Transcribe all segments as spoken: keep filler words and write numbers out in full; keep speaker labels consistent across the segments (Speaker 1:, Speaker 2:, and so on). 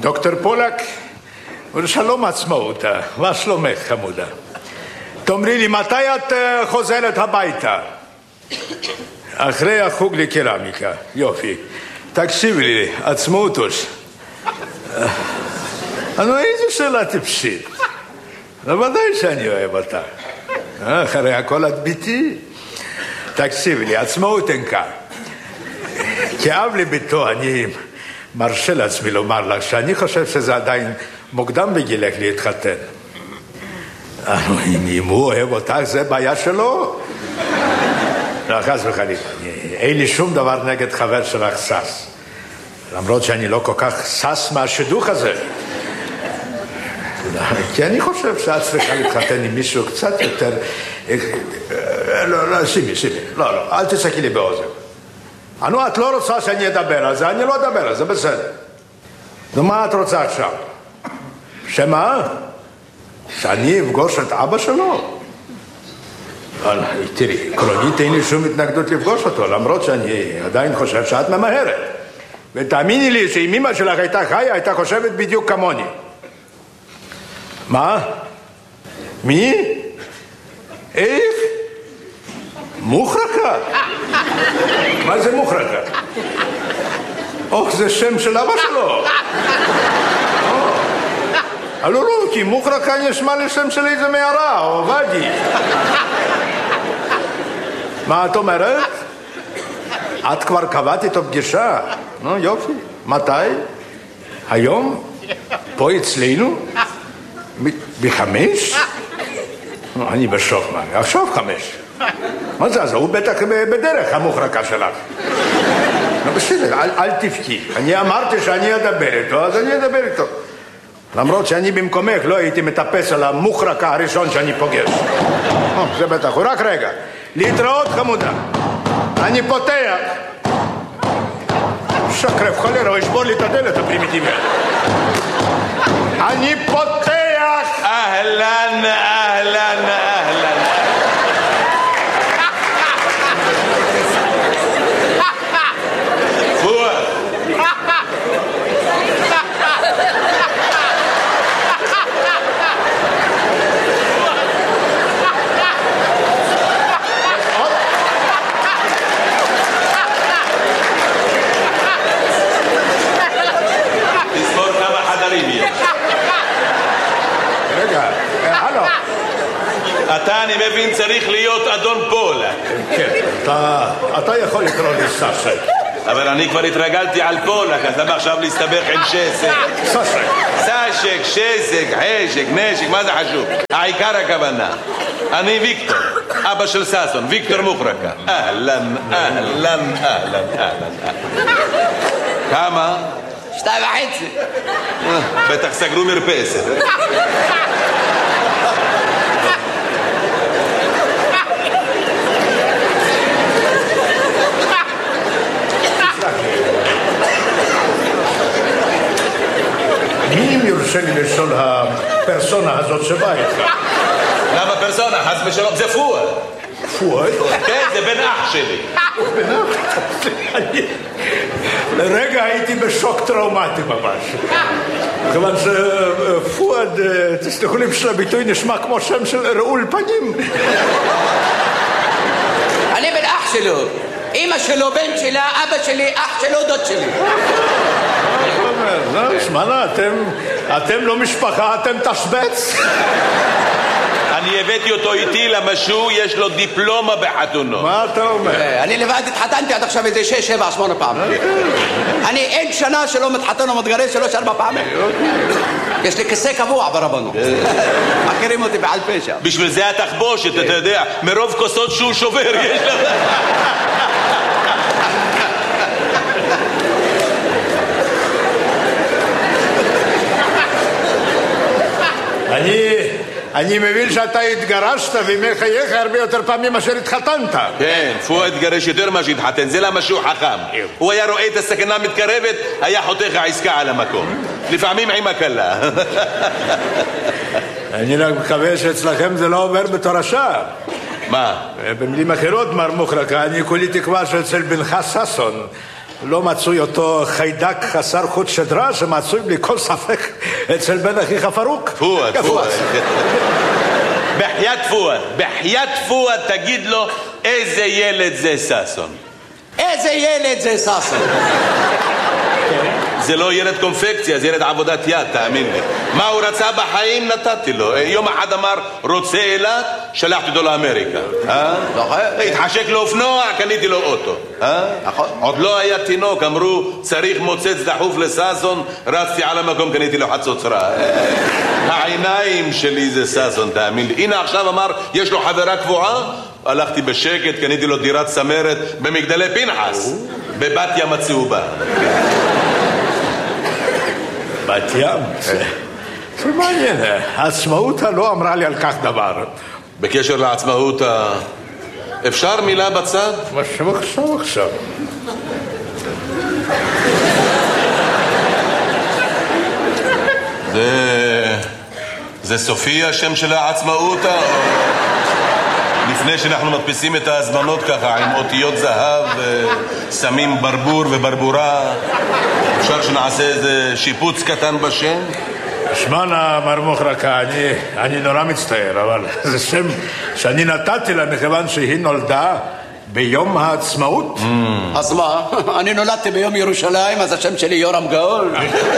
Speaker 1: דוקטור פולק, ושלום עצמאות, מה שלומך חמודה? תאמרי לי, מתי את חוזרת הביתה? אחרי החוג לקרמיקה, יופי. תקשיבי לי, עצמאותוש. נו, איזו שאלה טיפשית. בוודאי שאני אוהב אותה. אחרי הכל את ביתי. תקשיבי לי, עצמאות אין כאן. כאב לביתו, אני מרשה לעצמי לומר לך שאני חושב שזה עדיין מוקדם בגילך להתחתן. אם הוא אוהב אותך, זה בעיה שלו. לא, חס וחלילה. אין לי שום דבר נגד חבר שלך סס. למרות שאני לא כל כך סס מהשידוך הזה. כי אני חושב שאת צריכה להתחתן עם מישהו קצת יותר... לא, לא, שימי, שימי. לא, לא, אל תצעקי לי באוזן. נו, את לא רוצה שאני אדבר על זה, אני לא אדבר על זה, בסדר. נו, מה את רוצה עכשיו? שמה? שאני אפגוש את אבא שלו? תראי, עקרונית אין לי שום התנגדות לפגוש אותו, למרות שאני עדיין חושב שאת ממהרת. ותאמיני לי שאם אמא שלך הייתה חיה, הייתה חושבת בדיוק כמוני. מה? מי? איך? מוחרקה? מה זה מוחרקה? אוח, זה שם של אבא שלו. לא, לא, כי מוחרקה נשמע לשם של איזה מערה, או ואדי. מה את אומרת? את כבר קבעת איתו פגישה? נו, יופי. מתי? היום? פה אצלנו? בחמש? אני בשוק, מה? עכשיו חמש. מה זה? אז הוא בטח בדרך, המוחרקה שלך. לא בסדר, אל תבכי. אני אמרתי שאני אדבר איתו, אז אני אדבר איתו. למרות שאני במקומך לא הייתי מטפס על המוחרקה הראשון שאני פוגש. זה בטח, הוא רק רגע. להתראות חמודה. אני פותח. שקרב חולרה, הוא ישבור לי את הדלת הפרימיטיבית. אני פותח.
Speaker 2: אהלן, אהלן, אהלן. פואד. תספור כמה חדרים יש.
Speaker 1: רגע, הלו.
Speaker 2: אתה, אני מבין, צריך להיות אדון פולק.
Speaker 1: כן, אתה יכול לקרוא לי סשק.
Speaker 2: אבל אני כבר התרגלתי על פולק, אז למה עכשיו להסתבך עם שסק?
Speaker 1: סשק.
Speaker 2: סשק, שסק, חשק, נשק, מה זה חשוב? העיקר הכוונה. אני ויקטור, אבא של ססון, ויקטור מוחרקה. אהלן, אהלן, אהלן, אהלן. כמה?
Speaker 3: שתיים וחצי.
Speaker 2: בטח סגרו מרפסת.
Speaker 1: מי אם יורשה לי לשאול הפרסונה הזאת שבאה איתך?
Speaker 2: למה פרסונה? חס ושלום, זה פואד.
Speaker 1: פואד?
Speaker 2: כן, זה בן אח שלי.
Speaker 1: בן אח? לרגע הייתי בשוק טראומטי ממש. כיוון שפואד, תסלחו לי בשביל הביטוי, נשמע כמו שם של רעול פנים.
Speaker 3: אני בן אח שלו. אמא שלו, בן שלה, אבא שלי, אח שלו, דוד שלי.
Speaker 1: לא, שמענה, אתם לא משפחה, אתם תשבץ.
Speaker 2: אני הבאתי אותו איתי למשהו, יש לו דיפלומה בחתונו.
Speaker 1: מה אתה אומר?
Speaker 3: אני לבד התחתנתי עד עכשיו איזה שש, שבע, שמונה פעמים. אני אין שנה שלא מתחתן או מתגרש שלוש, ארבע פעמים. יש לי כיסא קבוע ברבנות. מכירים אותי בעל פשע.
Speaker 2: בשביל זה התחבושת, אתה יודע, מרוב כוסות שהוא שובר יש לך.
Speaker 1: אני... אני מבין שאתה התגרשת וימי חייך הרבה יותר פעמים מאשר התחתנת.
Speaker 2: כן, פואד התגרש יותר מה שהתחתן, זה למה שהוא חכם. הוא היה רואה את הסכנה מתקרבת, היה חותך העסקה על המקום. לפעמים עם הקלה.
Speaker 1: אני רק מקווה שאצלכם זה לא עובר בתור השעה.
Speaker 2: מה?
Speaker 1: במילים אחרות, מר מוחרקה, אני כולי תקווה שאצל בנך ששון לא מצוי אותו חיידק חסר חוט שדרה שמצוי בלי כל ספק אצל בן אחיך פרוק?
Speaker 2: פואד, פואד. בחיית פואד, בחיית פואד תגיד לו איזה ילד זה ששון.
Speaker 3: איזה ילד זה ששון?
Speaker 2: זה לא ילד קונפקציה, זה ילד עבודת יד, תאמין לי. מה הוא רצה בחיים נתתי לו. יום אחד אמר רוצה אילת, שלחתי אותו לאמריקה. התחשק לו אופנוע, קניתי לו אוטו. עוד לא היה תינוק, אמרו צריך מוצץ דחוף לששון, רצתי על המקום, קניתי לו חצוצרה. העיניים שלי זה ששון, תאמין לי. הנה עכשיו אמר יש לו חברה קבועה, הלכתי בשקט, קניתי לו דירת צמרת במגדלי פנחס, בבת ים הצהובה.
Speaker 1: בת ים? זה מעניין, העצמאות לא אמרה לי על כך דבר.
Speaker 2: בקשר לעצמאות, אפשר מילה בצד?
Speaker 1: מה שמחשב עכשיו?
Speaker 2: זה... זה סופי השם של העצמאות? לפני שאנחנו מדפיסים את ההזמנות ככה עם אותיות זהב, שמים ברבור וברבורה, אפשר שנעשה איזה שיפוץ קטן בשם?
Speaker 1: שמענה מר מוחרקה, אני, אני נורא מצטער, אבל זה שם שאני נתתי לה מכיוון שהיא נולדה ביום העצמאות.
Speaker 3: אז מה? אני נולדתי ביום ירושלים, אז השם שלי יורם גאול.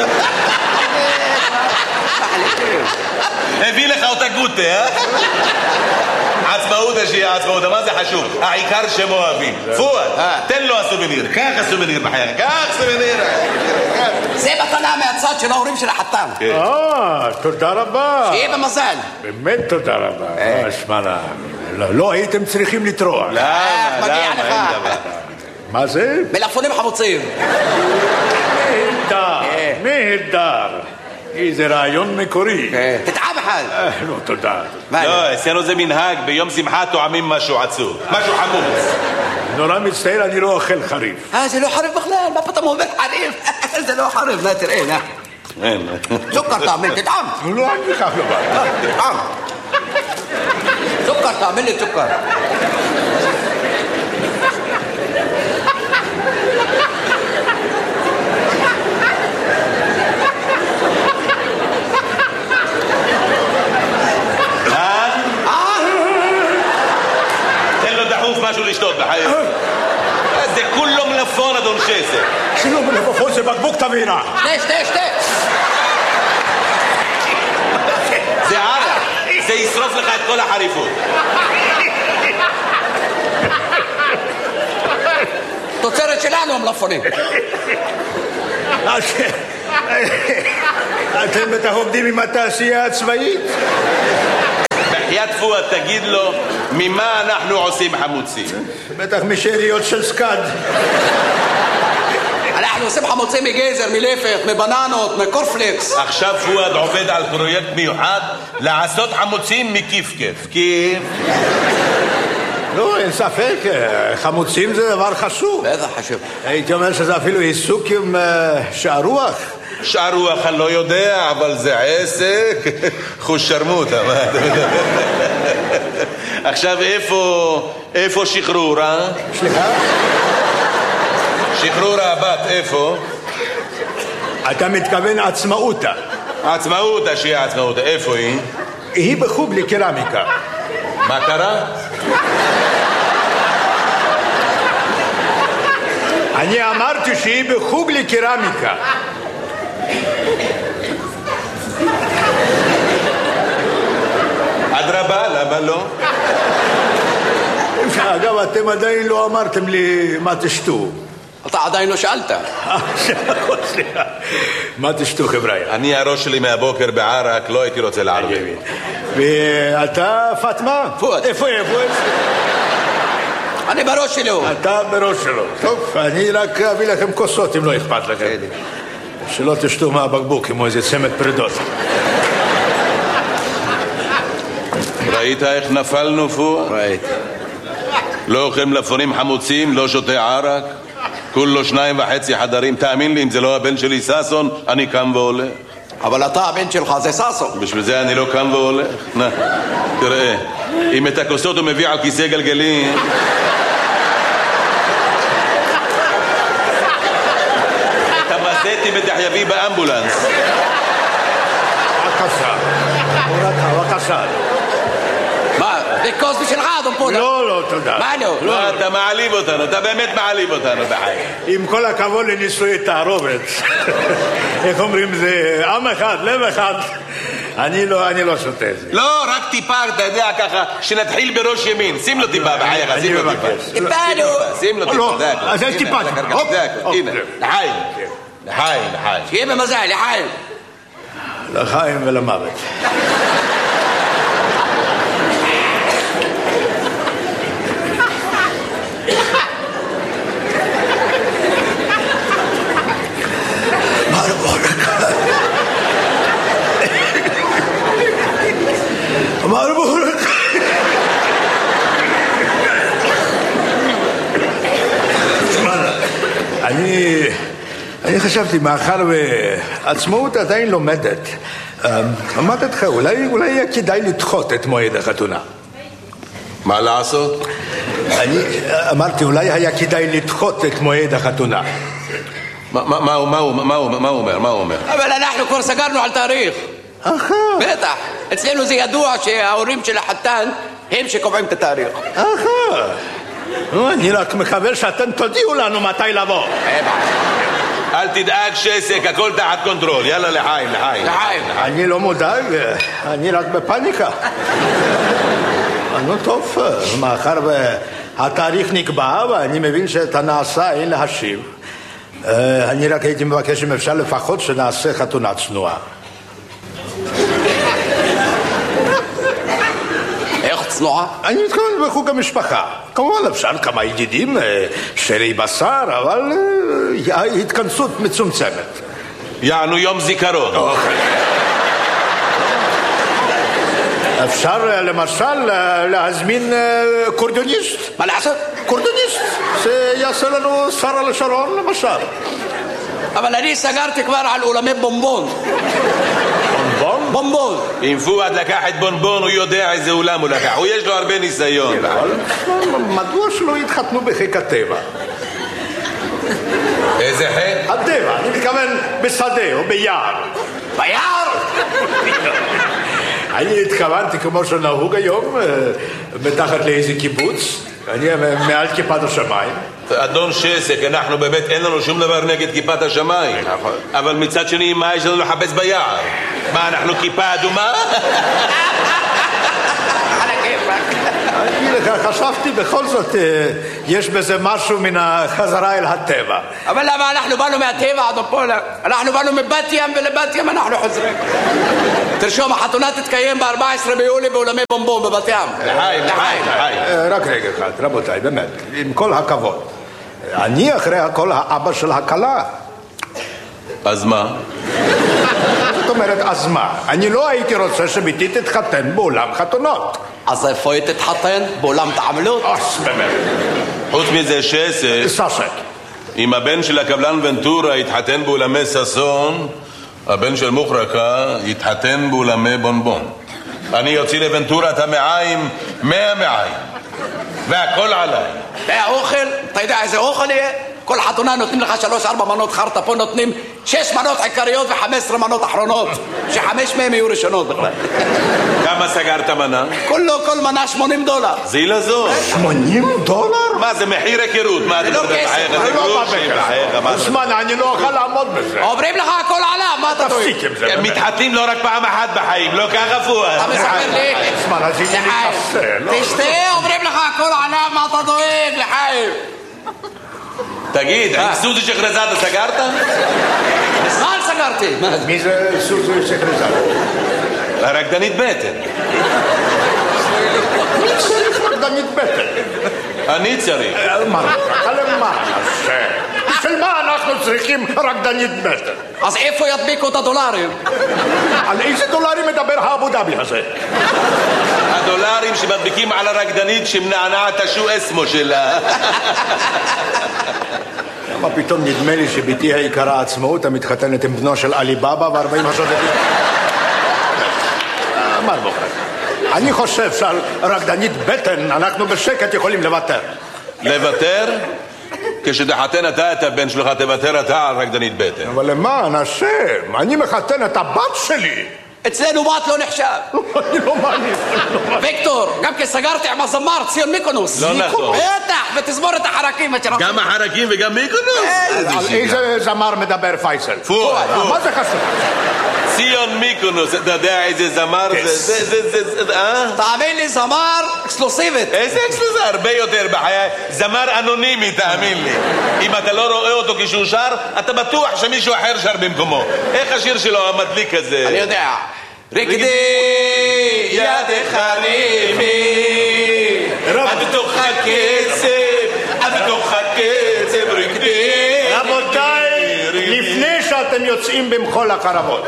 Speaker 2: הביא לך אותה גוטה, אה? עצמאות השיעה, עצמאות, מה זה חשוב? העיקר שהם אוהבים. פואד, תן לו הסובניר, קח הסובניר בחייך, קח סובניר.
Speaker 3: זה מתנה מהצד של ההורים של החתן.
Speaker 1: אה, תודה רבה.
Speaker 3: שיהיה במזל.
Speaker 1: באמת תודה רבה. שמענה, לא הייתם צריכים לטרוח.
Speaker 2: למה?
Speaker 3: מגיע לך.
Speaker 1: מה זה?
Speaker 3: מלפפונים חמוצים.
Speaker 1: נהדר, נהדר. איזה רעיון מקורי.
Speaker 3: תטעם אחד.
Speaker 1: לא, תודה.
Speaker 2: לא, אצלנו זה מנהג, ביום שמחה טועמים משהו עצוב, משהו חמוץ.
Speaker 1: נורא מצטער, אני לא אוכל חריף.
Speaker 3: אה, זה לא חריף בכלל, מה פתאום אומר חריף? זה לא חריף, נה תראה, נה. סוכר תאמין, תטעם.
Speaker 1: לא, אני כך לא בא.
Speaker 3: תטעם. סוכר תאמין לי, סוכר.
Speaker 2: משהו לשתות בחיים. זה כולו מלפון, אדון חסר.
Speaker 1: זה לא מלפפון, זה בקבוק תבעירה.
Speaker 3: שתה, שתה, שתה.
Speaker 2: זה ערק. זה ישרוף לך את כל החריפות.
Speaker 3: תוצרת שלנו המלפפונים.
Speaker 1: אתם בטח עובדים עם התעשייה הצבאית?
Speaker 2: בחיית פואד, תגיד לו ממה אנחנו עושים חמוצים.
Speaker 1: בטח משאריות של סקד.
Speaker 3: אנחנו עושים חמוצים מגזר, מלפת, מבננות, מקורפלקס.
Speaker 2: עכשיו פואד עובד על פרויקט מיוחד לעשות חמוצים מכיף-כיף. כיף.
Speaker 1: לא, אין ספק, חמוצים זה דבר חשוב.
Speaker 3: בטח חשוב.
Speaker 1: הייתי אומר שזה אפילו עיסוק עם שערוח.
Speaker 2: שערוח אני לא יודע, אבל זה עסק. חוש שרמוטה. עכשיו איפה, איפה שחרור, אה?
Speaker 1: סליחה?
Speaker 2: שחרור הבת, איפה?
Speaker 1: אתה מתכוון עצמאותה.
Speaker 2: עצמאותה, שהיא עצמאותה, איפה היא?
Speaker 1: היא בחוג לקרמיקה.
Speaker 2: מה קרה?
Speaker 1: אני אמרתי שהיא בחוג לקרמיקה.
Speaker 2: אדרבה, למה לא?
Speaker 1: אגב, אתם עדיין לא אמרתם לי מה תשתו.
Speaker 3: אתה עדיין לא שאלת.
Speaker 1: סליחה. מה תשתו, חבר'ה?
Speaker 2: אני הראש שלי מהבוקר בערק, לא הייתי רוצה לערבי.
Speaker 1: ואתה, פטמה?
Speaker 3: פואד.
Speaker 1: איפה, איפה?
Speaker 3: אני בראש שלו.
Speaker 1: אתה בראש שלו. טוב, אני רק אביא לכם כוסות אם לא אכפת לכם. שלא תשתו מהבקבוק כמו איזה צמד פרידות.
Speaker 2: ראית איך נפלנו פואד?
Speaker 3: ראיתי.
Speaker 2: לא אוכל מלפפונים חמוצים, לא שותה ערק, כולו שניים וחצי חדרים. תאמין לי, אם זה לא הבן שלי ששון, אני קם והולך.
Speaker 3: אבל אתה הבן שלך זה ששון.
Speaker 2: בשביל זה אני לא קם והולך. נה, תראה, אם את הכוסות הוא מביא על כיסא גלגלים, הייתי בתחייבי באמבולנס.
Speaker 1: בבקשה. בבקשה.
Speaker 3: מה? זה כוס בשבילך, אדון פולה.
Speaker 1: לא, לא, תודה.
Speaker 3: מה לא?
Speaker 2: לא, אתה מעליב אותנו, אתה באמת מעליב אותנו בחיים.
Speaker 1: עם כל הכבוד לנישואי תערובת. איך אומרים, זה עם אחד, לב אחד. אני לא, אני לא שותה את זה.
Speaker 2: לא, רק טיפה, אתה יודע, ככה, שנתחיל בראש ימין. שים לו טיפה בחייך, שים לו טיפה.
Speaker 3: טיפה, נו.
Speaker 2: שים לו טיפה, זה הכל.
Speaker 1: אז יש טיפה.
Speaker 2: זה הכל, הנה. לחיים. לחיים, לחיים.
Speaker 3: שיהיה במזל, לחיים.
Speaker 1: לחיים ולמוות. מרבורק. אני... אני חשבתי, מאחר ועצמאות עדיין לומדת, אמרתי לך, אולי, אולי יהיה כדאי לדחות את מועד החתונה.
Speaker 2: מה לעשות?
Speaker 1: אני אמרתי, אולי היה כדאי לדחות את מועד החתונה.
Speaker 2: מה, מה, מה, מה, מה, מה הוא אומר? מה הוא אומר?
Speaker 3: אבל אנחנו כבר סגרנו על תאריך.
Speaker 1: אחר.
Speaker 3: בטח. אצלנו זה ידוע שההורים של החתן הם שקובעים את התאריך.
Speaker 1: אחר. אני רק מקווה שאתם תודיעו לנו מתי לבוא.
Speaker 2: אל תדאג שסק, הכל תחת קונטרול. יאללה לחיים, לחיים.
Speaker 3: לחיים.
Speaker 1: אני לא מודאג, אני רק בפניקה. נו טוב, מאחר והתאריך נקבע ואני מבין שאת הנעשה אין להשיב, אני רק הייתי מבקש אם אפשר לפחות שנעשה חתונה צנועה.
Speaker 3: איך צנועה?
Speaker 1: אני מתכוון בחוג המשפחה. כמובן אפשר כמה ידידים, שרי בשר, אבל התכנסות מצומצמת.
Speaker 2: יענו יום זיכרון.
Speaker 1: אפשר למשל להזמין קורדוניסט.
Speaker 3: מה לעשות?
Speaker 1: קורדוניסט, שיעשה לנו שרה לשרון למשל.
Speaker 3: אבל אני סגרתי כבר על אולמי בומבון.
Speaker 1: בומבון?
Speaker 3: בומבון.
Speaker 2: אם פואד לקח את בונבון, הוא יודע איזה אולם הוא לקח. הוא יש לו הרבה ניסיון.
Speaker 1: מדוע שלא יתחתנו בחיק הטבע?
Speaker 2: איזה חיק?
Speaker 1: הטבע, אני מתכוון בשדה או ביער.
Speaker 3: ביער?
Speaker 1: אני התכוונתי כמו שנהוג היום, מתחת לאיזה קיבוץ, אני מעל כיפת השמיים.
Speaker 2: אדון שסק, אנחנו באמת אין לנו שום דבר נגד כיפת השמיים. אבל מצד שני, מה יש לנו לחפש ביער? מה, אנחנו כיפה אדומה?
Speaker 1: אני חשבתי בכל זאת, יש בזה משהו מן החזרה אל הטבע.
Speaker 3: אבל למה אנחנו באנו מהטבע, אדון פולה? אנחנו באנו מבת ים ולבת ים אנחנו חוזרים. תרשום, החתונה תתקיים ב-ארבעה עשר ביולי באולמי בומבון בבת ים.
Speaker 2: לחיים, לחיים, לחיים.
Speaker 1: רק רגע אחד, רבותיי, באמת, עם כל הכבוד. אני אחרי הכל האבא של הכלה.
Speaker 2: אז מה?
Speaker 1: זאת אומרת, אז מה? אני לא הייתי רוצה שביתי תתחתן באולם חתונות.
Speaker 3: אז איפה היא תתחתן? באולם תעמלות?
Speaker 1: אז באמת.
Speaker 2: חוץ מזה שסק,
Speaker 1: ססק.
Speaker 2: אם הבן של הקבלן ונטורה יתחתן באולמי ססון, הבן של מוחרקה יתחתן באולמי בונבון. אני יוציא לוונטורה את המעיים, מאה מעיים. והכל עליי.
Speaker 3: והאוכל, אתה יודע איזה אוכל יהיה? כל חתונה נותנים לך שלוש ארבע מנות חרטה, פה נותנים שש מנות עיקריות וחמש עשרה מנות אחרונות, שחמש מהם יהיו ראשונות בכלל.
Speaker 2: כמה סגרת מנה?
Speaker 3: כולו, כל מנה שמונים דולר.
Speaker 2: זילה זו.
Speaker 1: שמונים דולר?
Speaker 2: מה זה מחיר היכרות? מה
Speaker 3: זה לא כסף,
Speaker 2: זה גרושים?
Speaker 1: זמן, אני לא אוכל לעמוד בזה.
Speaker 3: אומרים לך הכל עליו, מה אתה טועה?
Speaker 1: תפסיק עם זה.
Speaker 2: הם מתחתנים לא רק פעם אחת בחיים, לא ככה פואד.
Speaker 3: אתה מספר לי?
Speaker 1: זמן, אז הנה לי קפה, לא?
Speaker 3: תשתה, אומרים לך הכל עליו, מה אתה דואג, לחיים?
Speaker 2: תגיד, עם סוזי שחרזדה סגרת?
Speaker 3: מזמן סגרתי.
Speaker 1: מי זה סוזי שחרזדה?
Speaker 2: הרקדנית בטן.
Speaker 1: מי צריך רקדנית בטן?
Speaker 2: אני צריך.
Speaker 1: מה? למה נעשה? בשביל מה אנחנו צריכים רקדנית בטן?
Speaker 3: אז איפה ידביקו את הדולרים?
Speaker 1: על איזה דולרים מדבר האבו דאבי הזה?
Speaker 2: הדולרים שמדביקים על הרקדנית שמנענעת השו אסמו שלה.
Speaker 1: מה פתאום נדמה לי שביתי היקרה עצמאות המתחתנת עם בנו של עלי בבא וארבעים השודדים? מה בוחר? אני חושב שעל רקדנית בטן אנחנו בשקט יכולים לוותר.
Speaker 2: לוותר? כשתחתן אתה את הבן שלך, תוותר אתה על רקדנית בטן.
Speaker 1: אבל למען השם, אני מחתן את הבת שלי.
Speaker 3: אצלנו בת לא נחשב.
Speaker 1: אני לא מאמין.
Speaker 3: ויקטור, גם כי סגרתי עם הזמר ציון מיקונוס.
Speaker 2: לא נכון.
Speaker 3: בטח, ותזמור את החרקים.
Speaker 2: גם החרקים וגם מיקונוס?
Speaker 1: על איזה זמר מדבר פייסל?
Speaker 2: פואד, פואד.
Speaker 1: מה זה חשוב?
Speaker 2: ציון מיקונוס, אתה יודע איזה זמר זה? זה, זה, זה, אה?
Speaker 3: תאמין לי, זמר אקסקלוסיבית.
Speaker 2: איזה אקסקלוסיבית? הרבה יותר בחיי. זמר אנונימי, תאמין לי. אם אתה לא רואה אותו כשהוא שר, אתה בטוח שמישהו אחר שר במקומו. איך השיר שלו, המדליק הזה?
Speaker 3: אני יודע. רקדי ידך רימי, עד בתוך הקצב, עד בתוך הקצב, רקדי.
Speaker 1: רבותיי, לפני שאתם יוצאים במחול הקרבות,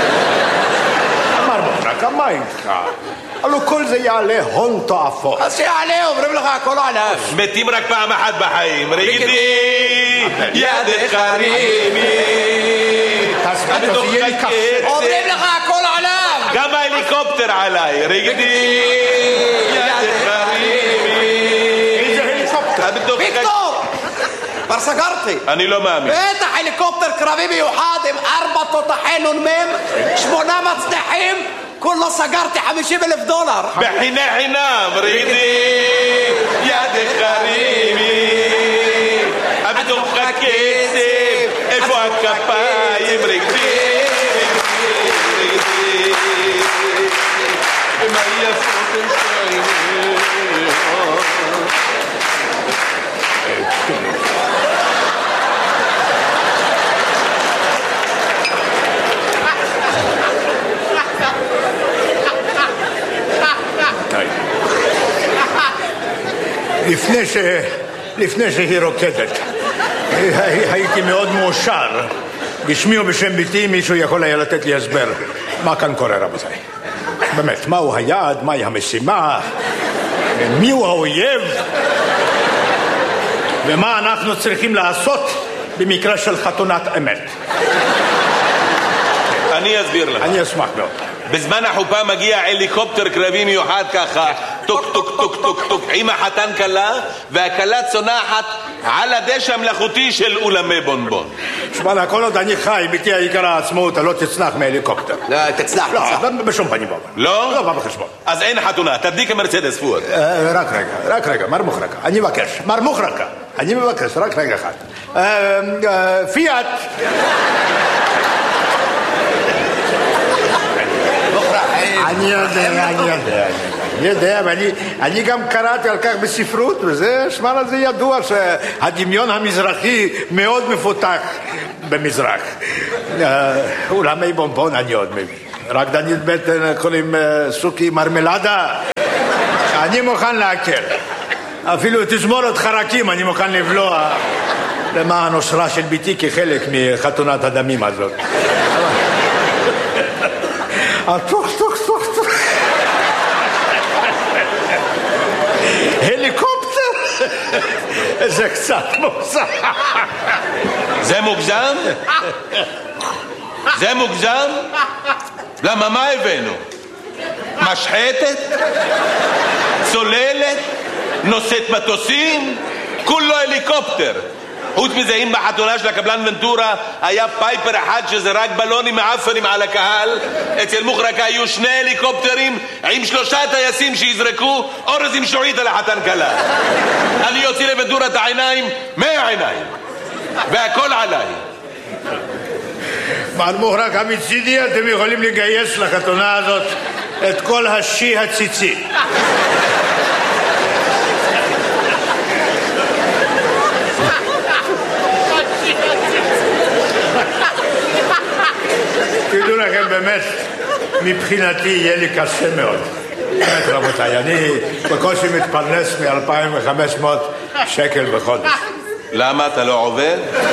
Speaker 1: אמר מוחרקה, מה איתך? הלוא כל זה יעלה הון תועפות.
Speaker 3: אז שיעלה, אומרים לך, הכל עליו.
Speaker 2: מתים רק פעם אחת בחיים. רקדי ידך רימי, עד בתוך הקצב.
Speaker 3: אומרים לך, הכל עליו.
Speaker 2: גם ההליקופטר עליי. רקדי ידך רימי.
Speaker 1: איזה הליקופטר?
Speaker 3: ויקטור! כבר סגרתי.
Speaker 2: אני לא מאמין.
Speaker 3: בטח הליקופטר קרבי מיוחד עם ארבע תותחי נ"מ, שמונה מצנחים, כולו סגרתי חמישים אלף דולר.
Speaker 2: בחינה חינם. רקדי ידך רימי, בתוך הקצב, איפה הכפיים? רקדי מה יפות השיינים.
Speaker 1: לפני ש... לפני שהיא רוקדת, הייתי מאוד מאושר. בשמי ובשם ביתי מישהו יכול היה לתת לי הסבר מה כאן קורה, רבותיי. באמת, מהו היעד, מהי המשימה, מיהו האויב, ומה אנחנו צריכים לעשות במקרה של חתונת אמת.
Speaker 2: אני אסביר לך.
Speaker 1: אני אשמח מאוד.
Speaker 2: בזמן החופה מגיע הליקופטר קרבי מיוחד ככה, טוק טוק טוק טוק טוק, עם החתן כלה, והכלה צונחת על הדשא המלאכותי של אולמי בונבון.
Speaker 1: שמע, כל עוד אני חי, ביתי היקרה העצמאות, לא תצנח מהליקופטר.
Speaker 3: לא, תצנח,
Speaker 1: לא,
Speaker 3: תצנח.
Speaker 1: בשום פנים ואופן.
Speaker 2: לא?
Speaker 1: לא בא בחשבון.
Speaker 2: אז אין חתונה, תדליק המרצדס פואד.
Speaker 1: רק רגע, רק רגע, מר מוחרקה, אני מבקש, מר מוחרקה, אני מבקש, רק רגע אחד. פיאט. אני יודע, אני יודע, אני יודע, ואני גם קראתי על כך בספרות, וזה, שמע לזה ידוע שהדמיון המזרחי מאוד מפותח במזרח. אולמי בונבון אני עוד מבין. רקדנית בטן קוראים סוכי מרמלדה, אני מוכן להקל. אפילו תזמורת חרקים אני מוכן לבלוע למען אושרה של ביתי כחלק מחתונת הדמים הזאת. טוח, טוח, טוח, טוח. הליקופטר? זה קצת מוגזם.
Speaker 2: זה מוגזם? זה מוגזם? למה מה הבאנו? משחטת? צוללת? נושאת מטוסים? כולו הליקופטר. חוץ מזה, אם בחתונה של הקבלן ונטורה היה פייפר אחד שזרק בלונים מעפנים על הקהל, אצל מוחרקה היו שני הליקופטרים עם שלושה טייסים שיזרקו אורז עם שועית על החתן כלה. אני יוציא לוונטורה את העיניים מהעיניים, והכל עליי.
Speaker 1: מר מוחרקה, מצידי אתם יכולים לגייס לחתונה הזאת את כל השי הציצי. תדעו לכם, באמת, מבחינתי יהיה לי קשה מאוד. באמת, רבותיי, אני בקושי מתפרנס מ-אלפיים וחמש מאות שקל בחודש.
Speaker 2: למה אתה לא עובד?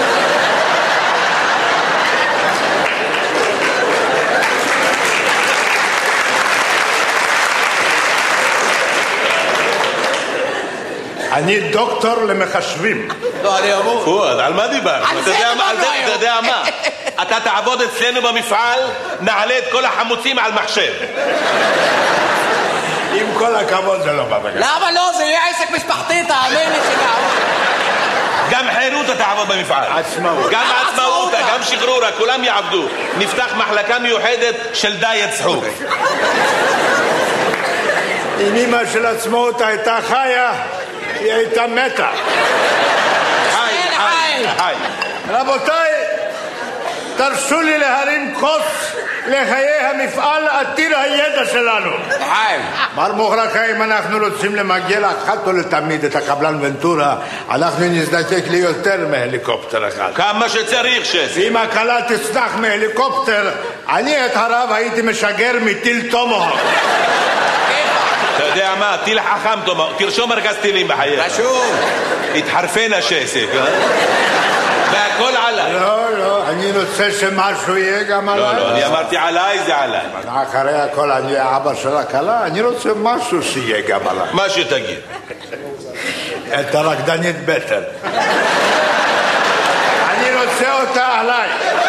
Speaker 1: אני דוקטור למחשבים.
Speaker 3: לא, אני אמור.
Speaker 2: פואד, על מה דיברת?
Speaker 3: על זה דיברנו היום.
Speaker 2: אתה יודע מה? אתה תעבוד אצלנו במפעל, נעלה את כל החמוצים על מחשב.
Speaker 1: עם כל הכבוד זה לא בא בגלל.
Speaker 3: למה לא? זה יהיה עסק משפחתי, תאמין לי שגם.
Speaker 2: גם חירותה תעבוד במפעל.
Speaker 1: עצמאות.
Speaker 2: גם עצמאותה, גם שחרורה, כולם יעבדו. נפתח מחלקה מיוחדת של דיאט צחוק.
Speaker 1: אם אמא של עצמאות הייתה חיה, היא הייתה מתה.
Speaker 2: חי, חי, חי.
Speaker 1: רבותיי, תרשו לי להרים כוס לחיי המפעל עתיר הידע שלנו.
Speaker 3: חיים.
Speaker 1: מר מוחרקה, אם אנחנו רוצים למגר אחת ולתמיד את הקבלן ונטורה, אנחנו נזדקק ליותר מהליקופטר אחד.
Speaker 2: כמה שצריך שזק.
Speaker 1: אם הקלה תצנח מהליקופטר, אני את הרב הייתי משגר מטיל טומהוק.
Speaker 2: אתה יודע מה? טיל חכם טומהוק. תרשום מרכז טילים בחייך.
Speaker 3: רשום.
Speaker 2: התחרפן השסק, אה? והכל עליי.
Speaker 1: לא, לא, אני רוצה שמשהו יהיה גם עליי.
Speaker 2: לא, לא, אני אמרתי עליי, זה עליי.
Speaker 1: אחרי הכל אני האבא של הכלה, אני רוצה משהו שיהיה גם עליי.
Speaker 2: מה שתגיד.
Speaker 1: את הרקדנית בטן. אני רוצה אותה עליי.